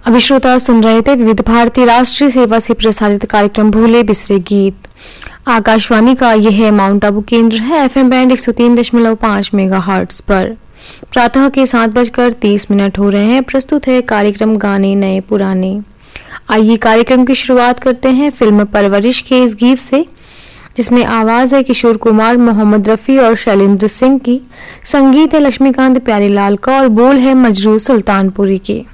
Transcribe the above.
अभी श्रोता सुन रहे थे विविध भारती राष्ट्रीय सेवा से प्रसारित कार्यक्रम भूले बिसरे गीत। आकाशवाणी का यह है माउंट आबू केंद्र है, FM बैंड 103.5 मेगाहर्ट्ज पर। प्रातः के 7:30 हो रहे हैं। प्रस्तुत है कार्यक्रम गाने नए पुराने। आइए कार्यक्रम की शुरुआत करते हैं फिल्म परवरिश के इस गीत से, जिसमें आवाज है किशोर कुमार, मोहम्मद रफी और शैलेंद्र सिंह की। संगीत है लक्ष्मीकांत प्यारेलाल का और बोल है मजरूर सुल्तानपुरी के।